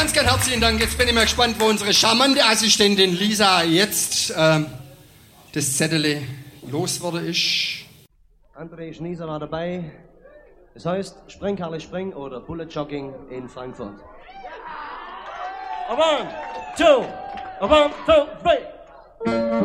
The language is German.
ganz herzlichen Dank. Jetzt bin ich mal gespannt, wo unsere charmante Assistentin Lisa jetzt das Zettel losworde ist. André Schnieser war dabei. Es heißt Sprenghalle Spring oder Bullet Jogging in Frankfurt. A 1, 2, 3.